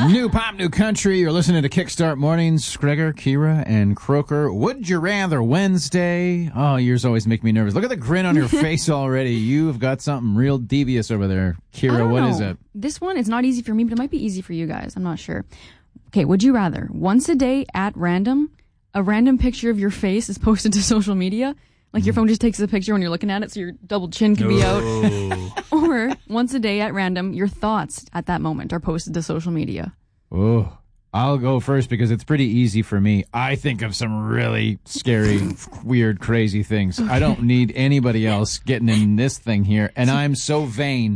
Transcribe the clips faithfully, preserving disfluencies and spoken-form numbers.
New pop, new country. You're listening to Kickstart Mornings. Gregor, Kira, and Croker. Would you rather Wednesday? Oh, yours always make me nervous. Look at the grin on your face already. You've got something real devious over there. Kira, what know. is it? This one is not easy for me, but it might be easy for you guys. I'm not sure. Okay, would you rather once a day at random, a random picture of your face is posted to social media? Like your phone just takes a picture when you're looking at it so your double chin can be out. Or once a day at random, your thoughts at that moment are posted to social media. Oh, I'll go first because it's pretty easy for me. I think of some really scary, weird, crazy things. Okay. I don't need anybody else getting in this thing here. And I'm so vain.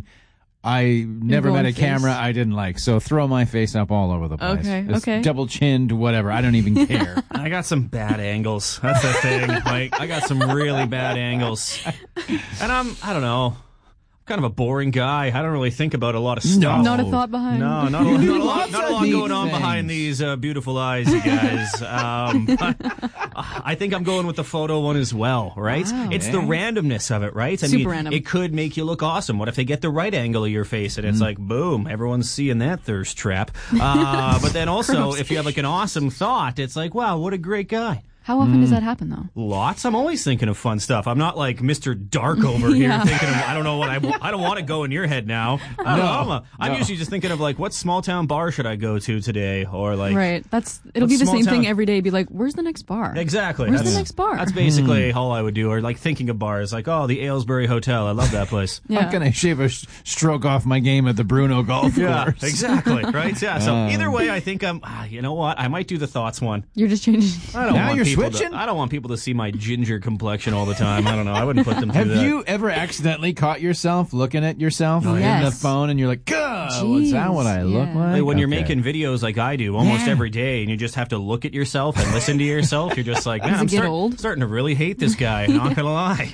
I never met a face. camera I didn't like, so throw my face up all over the place. Okay, it's okay. Double-chinned, whatever. I don't even care. I got some bad angles. That's the thing. Like, I got some really bad angles. And I'm, I don't know, kind of a boring guy. I don't really think about a lot of stuff. Not a thought behind. No, not a, not a lot, not a lot going on things. behind these uh, beautiful eyes, you guys. Um, I think I'm going with the photo one as well, right? Wow. It's Yeah. the randomness of it, right? I Super mean, random. it could make you look awesome. What if they get the right angle of your face and it's mm. like, boom, everyone's seeing that thirst trap. Uh, but then also, if you have like an awesome thought, it's like, wow, what a great guy. How often mm. does that happen, though? Lots. I'm always thinking of fun stuff. I'm not like Mister Dark over here yeah. thinking of, I don't know what I, I don't want to go in your head now. I don't No, know. I'm, a, I'm no. usually just thinking of like, what small town bar should I go to today? Or like, right. That's It'll what be the small same town- thing every day. Be like, where's the next bar? Exactly. Where's that's, the next bar? That's basically all I would do. Or like thinking of bars, like, oh, the Aylesbury Hotel. I love that place. Yeah. How can I shave a sh- stroke off my game at the Bruno Golf Yeah, Course? exactly. Right? Yeah. So Um, either way, I think I'm, ah, you know what? I might do the thoughts one. You're just changing. I don't Now want you're people switching? To, I don't want people to see my ginger complexion all the time. I don't know. I wouldn't put them through Have that. you ever accidentally caught yourself looking at yourself Oh, in yes. the phone and you're like, God, is that what I look yeah. like? Like when you're Okay. making videos like I do almost Yeah. every day and you just have to look at yourself and listen to yourself, you're just like, man, Does it I'm get start- old? starting to really hate this guy. Not gonna lie.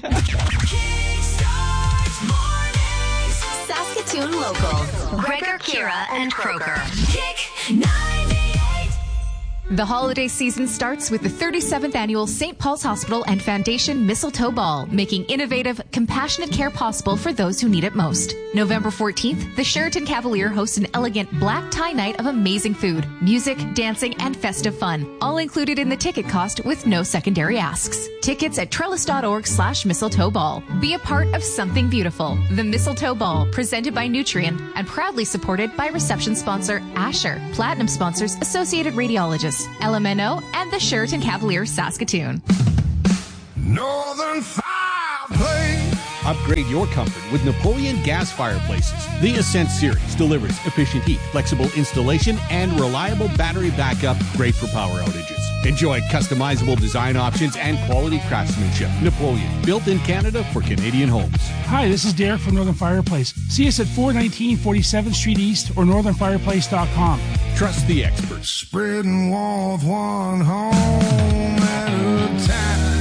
Saskatoon Local. Gregor, Kira, and Croker. Kick ninety-eight. The holiday season starts with the thirty-seventh Annual Saint Paul's Hospital and Foundation Mistletoe Ball, making innovative, compassionate care possible for those who need it most. November fourteenth, the Sheraton Cavalier hosts an elegant black tie night of amazing food, music, dancing, and festive fun, all included in the ticket cost with no secondary asks. Tickets at trellis.org slash mistletoe ball. Be a part of something beautiful. The Mistletoe Ball, presented by Nutrien and proudly supported by reception sponsor Asher, platinum sponsors Associated Radiologists, L M N O, and the Sheraton Cavalier Saskatoon. Northern Fireplace. Upgrade your comfort with Napoleon gas fireplaces. The Ascent series delivers efficient heat, flexible installation, and reliable battery backup, great for power outages. Enjoy customizable design options and quality craftsmanship. Napoleon, built in Canada for Canadian homes. Hi, this is Derek from Northern Fireplace. See us at four nineteen forty-seventh Street East or northern fireplace dot com. Trust the experts. Spreading warmth one home at a time.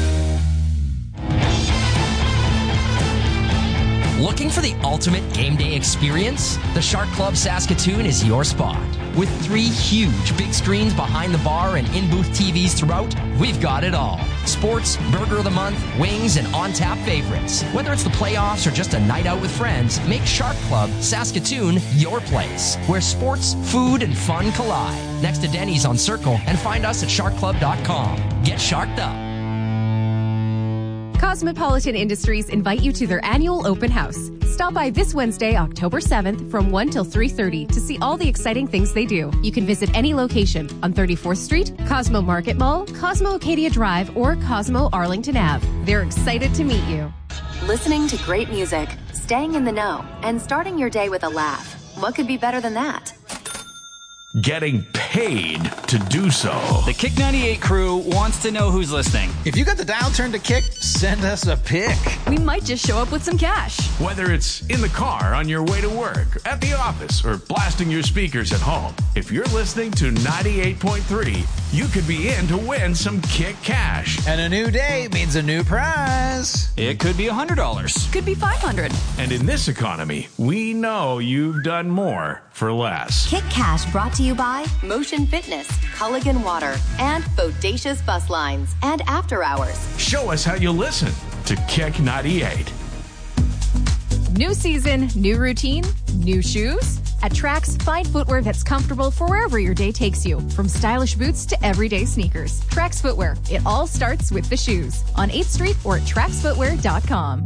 Looking for the ultimate game day experience? The Shark Club Saskatoon is your spot. With three huge big screens behind the bar and in-booth T Vs throughout, we've got it all. Sports, Burger of the Month, wings, and on-tap favorites. Whether it's the playoffs or just a night out with friends, make Shark Club Saskatoon your place, where sports, food, and fun collide. Next to Denny's on Circle, and find us at shark club dot com. Get sharked up. Cosmopolitan Industries invite you to their annual open house. Stop by this Wednesday, October seventh from one till three thirty to see all the exciting things they do. You can visit any location on thirty-fourth Street, Cosmo Market Mall, Cosmo Acadia Drive, or Cosmo Arlington Ave. They're excited to meet you. Listening to great music, staying in the know, and starting your day with a laugh. What could be better than that? Getting paid to do so. The Kick ninety-eight crew wants to know who's listening. If you got the dial turned to Kick, send us a pic. We might just show up with some cash. Whether it's in the car on your way to work, at the office, or blasting your speakers at home, if you're listening to ninety-eight point three, you could be in to win some Kick cash. And a new day means a new prize. It could be one hundred dollars. Could be five hundred dollars. And in this economy, we know you've done more for less. Kick Cash brought to you by Motion Fitness, Culligan Water, and Bodacious Bus Lines, and After Hours. Show us how you listen to Kick ninety-eight. New season, new routine, new shoes. At Trax, find footwear that's comfortable for wherever your day takes you. From stylish boots to everyday sneakers. Trax Footwear. It all starts with the shoes. On eighth Street or at trax footwear dot com.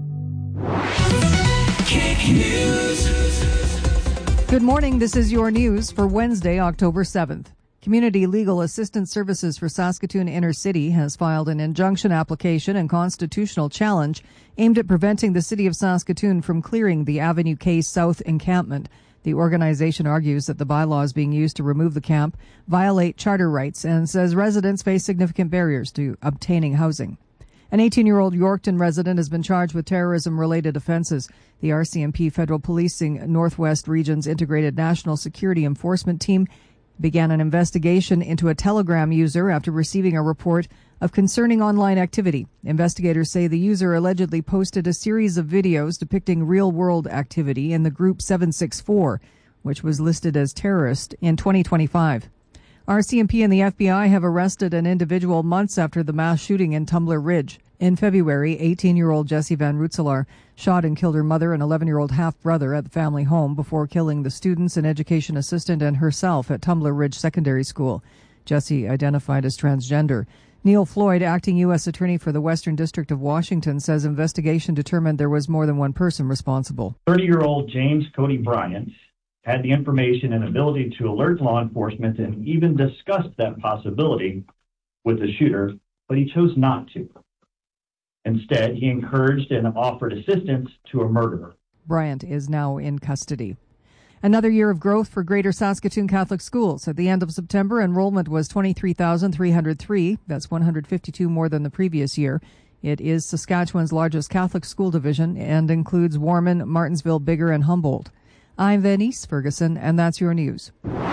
Kick News. Good morning. This is your news for Wednesday, October seventh. Community Legal Assistance Services for Saskatoon Inner City has filed an injunction application and constitutional challenge aimed at preventing the City of Saskatoon from clearing the Avenue K South encampment. The organization argues that the bylaws being used to remove the camp violate charter rights and says residents face significant barriers to obtaining housing. An eighteen-year-old Yorkton resident has been charged with terrorism-related offenses. The R C M P Federal Policing Northwest Region's Integrated National Security Enforcement Team began an investigation into a Telegram user after receiving a report of concerning online activity. Investigators say the user allegedly posted a series of videos depicting real-world activity in the group seven six four, which was listed as terrorist in twenty twenty-five. R C M P and the F B I have arrested an individual months after the mass shooting in Tumbler Ridge. In February, eighteen-year-old Jessie Van Rootselaar shot and killed her mother and eleven-year-old half-brother at the family home before killing the students, an education assistant, and herself at Tumbler Ridge Secondary School. Jessie identified as transgender. Neil Floyd, acting U S attorney for the Western District of Washington, says investigation determined there was more than one person responsible. thirty-year-old James Cody Bryant had the information and ability to alert law enforcement and even discussed that possibility with the shooter, but he chose not to. Instead, he encouraged and offered assistance to a murderer. Bryant is now in custody. Another year of growth for Greater Saskatoon Catholic Schools. At the end of September, enrollment was twenty-three thousand three hundred three. That's one hundred fifty-two more than the previous year. It is Saskatchewan's largest Catholic school division and includes Warman, Martinsville, Biggar, and Humboldt. I'm Venice Ferguson, and that's your news.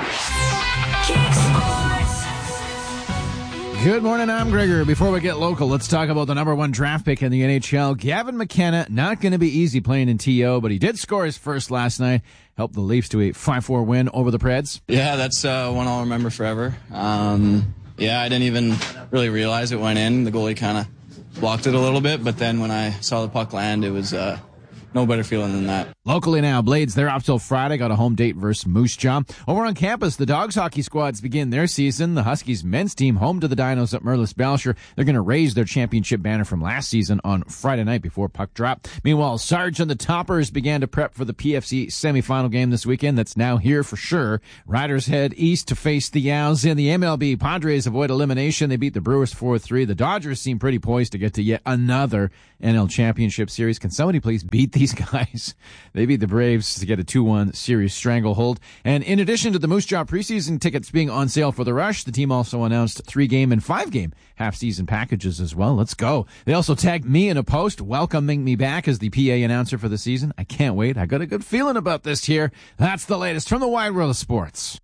Good morning, I'm Gregor. Before we get local, let's talk about the number one draft pick in the N H L, Gavin McKenna. Not going to be easy playing in T O, but he did score his first last night, helped the Leafs to a five four win over the Preds. Yeah, that's uh, one I'll remember forever. Um, yeah, I didn't even really realize it went in. The goalie kind of blocked it a little bit, but then when I saw the puck land, it was uh, no better feeling than that. Locally now, Blades, they're up till Friday. Got a home date versus Moose Jaw. Over on campus, the Dogs hockey squads begin their season. The Huskies men's team home to the Dinos at Merlis Belcher. They're going to raise their championship banner from last season on Friday night before puck drop. Meanwhile, Sarge and the Toppers began to prep for the P F C semifinal game this weekend. That's now here for sure. Riders head east to face the Owls in the M L B. Padres avoid elimination. They beat the Brewers four three. The Dodgers seem pretty poised to get to yet another N L Championship Series. Can somebody please beat these guys? They beat the Braves to get a two one series stranglehold. And in addition to the Moose Jaw preseason tickets being on sale for the Rush, the team also announced three-game and five-game half-season packages as well. Let's go. They also tagged me in a post welcoming me back as the P A announcer for the season. I can't wait. I got a good feeling about this here. That's the latest from the wide world of sports.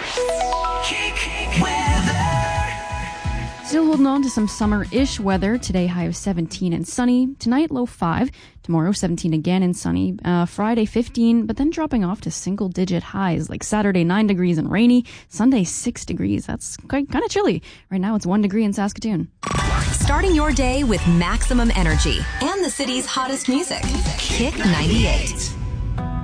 Still holding on to some summer-ish weather. Today, high of seventeen and sunny. Tonight, low five. Tomorrow, seventeen again and sunny. Uh, Friday, fifteen, but then dropping off to single-digit highs, like Saturday, nine degrees and rainy. Sunday, six degrees. That's quite kind of chilly. Right now, it's one degree in Saskatoon. Starting your day with maximum energy and the city's hottest music. Kick ninety-eight.